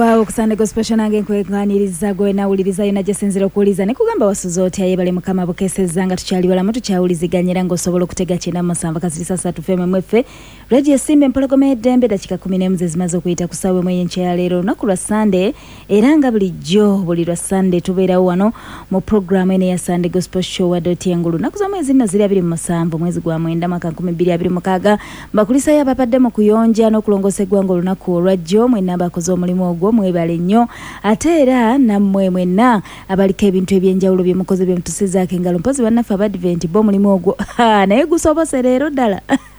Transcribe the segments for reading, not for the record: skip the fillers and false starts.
Wow, kusande gospel nange nkweganiriza gwe nawuliriza yona jesinzira okuuliza ne kugamba wasuzooti ayebale mukama bukesezanga tukyali wala mutu kyawuliziganyira ng'osobola okutega kyenda musamba kasirisa satu feme mwefe radio simbe mpologome dembe dakika 14 zimaze okuyita kusawe mwe yenche ya leero naku lwa Sunday era nga bulijjo buli lwa Sunday tubeerawo wano mu program ene ya Sunday Gospel Show wa doti engulu nakuza mwezi na ziri 27 mwezi gwa mwenda mwaka 2026 mbakulisa yabapadde mu kuyonja n'okulongosegwa ng'olunaku olwajjo mwe namba akoze omulimu ogwo mwebale nnyo ate era nammwe mwenna abaliko ebintu ebyenjawulo bye mukoze bye mutusizaako engalo mpozi bannaffe abadiventi bo omulimu ogwo naye gusobose leero ddala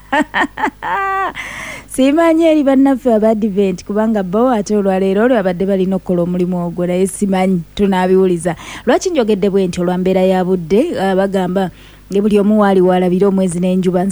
simanyi eri bannaffe abadiventi kubanga bo ate olwaleero olwo abadde balina okukola omulimu ogwo naye simanyi tunaabiwuliza lwaki njogedde bwe nti olwambeera ya budde bagamba buli omu waali walabira omwezi n'enjuba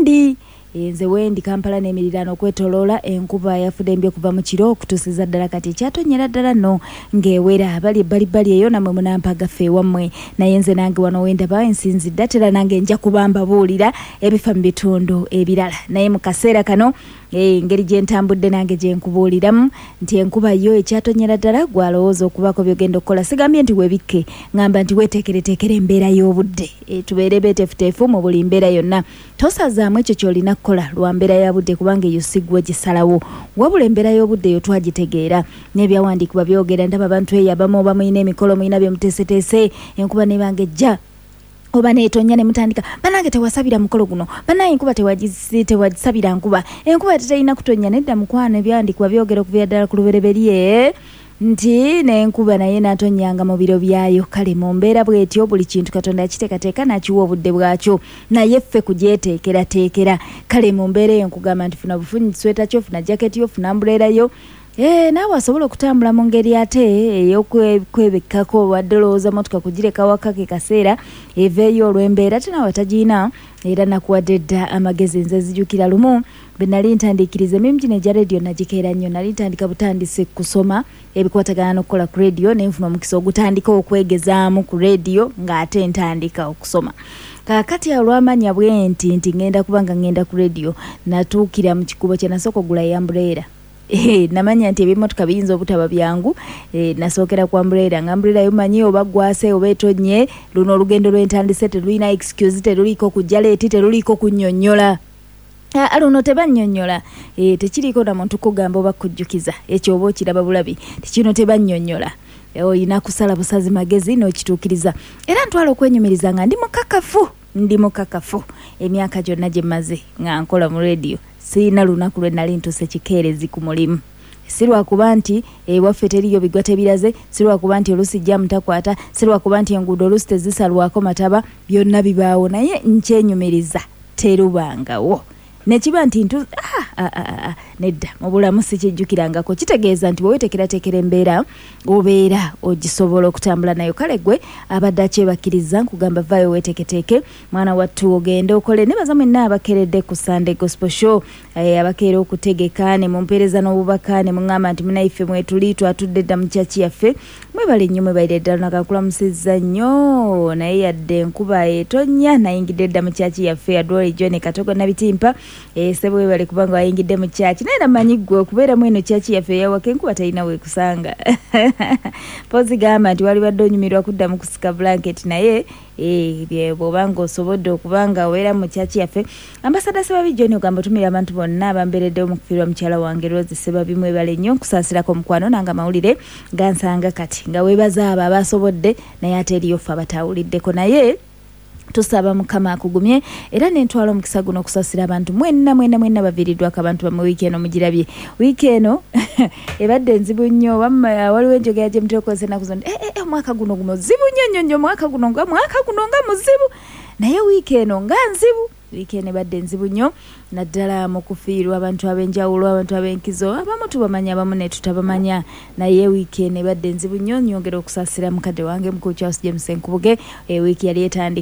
nze wendi Kampala n'emirirano okwetoloola enkuba yafudde mbi okuva mu kiro okutuusiza ddala kati ekyatonyera ddala no ng'ewera bali ebbalibbali eyo namwe munampaga ffe ewammwe naye nze nange wano wendaba ensinzidde ate era nange nja kubamba buulira ebifa mu bitundu ebirala naye mu kaseera kano engeri gye ntambudde nange gye nkubuuliramu nti enkuba yo ekyatonyera ddala gwalowooza okubako byogenda okukola sigambye nti webikke ngamba nti weteekereteekere embeera y'obudde tubeere beeteefuteefu mu buli mbeera yonna tosazaamu ekyo ky'olina kukola lwa mbeera ya budde kubanga eyo sigwa gisalawo wabula embeera y'obudde eyo twagitegeera n'ebyawandiikibwa byogera ndaba abantu eyabamu oba muyina emikolo muyina bye muteeseteese enkuba nebanga ejja oba neetonya ne mutandika banange tewasabira mukolo guno banaye enkuba tewagisabira nkuba enkuba teteyina kutonya nedda mukwano ebyandikwa byogera okuvira ddala ku lubereberye nti n'enkuba naye natonyanga mu biro byayo kale mu mbeera bwetyo buli kintu Katonda yakiteekateeka n'akiwa obudde bwakyo naye ffe kugyeteekerateekera kale mu mbeera eyo nkugamba nti funa bufunyisweta kyo funa jaketi yo funa ambuleera yo naawe asobola okutambula mu ngeri ate ey'okwebekkako wadde olowooza motoka kugireka waka ke kaseera eveeyo olw'embeera ate naawe atagiina era nakuwadde dda amagezi nze zijjukira lumu bwe nali ntandikiriza emirimu gino egya rediyo nagikeera nnyo nali ntandika butandise kusoma ebikwatagana n'okukola ku rediyo ne nfuna omukisa ogutandika okwegezaamu ku rediyo ng'ate ntandika okusoma kakati olwamanya bwe nti ngenda kubanga ngenda ku rediyo natuukira mu kikubo kye nasooka ogula yambuleera namanya nti ebimotoka biyinza obutaba byangu nasookera ku ambuleera nga ambuleera yomanyi oba gwase oba etonye luno olugendo lw'entandise terulina excuse teruliiko kujja leeti teruliiko kunnyonnyola luno tebannyonnyola tekiriiko na muntu kugamba oba kujjukiza ekyo oba okiraba bulabi tekino tebannyonnyola oyina kusala busazi magezi n'okituukiriza era ntwala okwenyumiriza nga ndi mukakafu emyaka gyonna gye mmaze nga nkola mu rediyo sirina lunaku lwe nali ntuse kikeerezi ku mulimu si lwakuba nti waffe teriyo bigwa tebiraze si lwakuba nti oluusi jja mutakwata si lwakuba nti enguudo oluusi tezisalwako mataba byonna bibaawo naye nkyenyumiriza terubangawo nekiba nti nedda mu bulamu sikijjukirangako kitegeeza nti weweteekerateekera embeera obeera ogisobola okutambula nayo kale gwe abadde akyebakkiriza nkugamba vaayo weteeketeeke mwana wattu ogende okole nebaza mwenna abakeredde ku Sunday Gospel Show abakeera okutegeka ne mumpeereza n'obubaka ne muŋŋamba nti munaife mwetuli twatudde dda mu kyaki yaffe mwebale nnyo mwebalire ddala nakakulamusizza nnyo naye yadde enkuba etonya nayingidde dda mu kyaki yaffe yadwola ejjo ne katogo nabitimpa sebo webale kubanga wayingidde mu kyaki naye namanyi ggwe okubeeramu eno kyaki yaffe eyawaka enkuba talina weekusanga pozi gamba nti wali badde onyumirwa kuddamu kusika blanket naye bw'obanga osobodde okubanga obeera mu kyaki yaffe ambasada Sebabijjo ni ogamba otumira abantu bonna abambeereddewo mu kufiirwa mukyala wange Rose Sebabi mwebale nnyo nkusaasirako omukwano nange amawulire gansanga kati nga weebaza abo abasobodde naye ate eriyo ffe abatawuliddeko naye tusaba mukama akugumye era n'entwala omukisa guno okusasira abantu mwenna baviiriddwako abantu bamwe wiiki eno mugirabye wiiki eno ebadde nzibu nnyo waliwo enjogera gye muteekozesa ennaku zonna omwaka guno muzibu nnyo omwaka guno nga muzibu naye wiiki eno nga nzibu wiiki eno ebadde nzibu nnyo naddala mu kufiirwa abantu ab'enjawulo abantu ab'enkizo abamu tubamanya abamu ne tutabamanya naye wiiki eno ebadde nzibu nnyo nyongera okusaasira mukadde wange mukulu Charles James Nkubuge wiiki yali etandika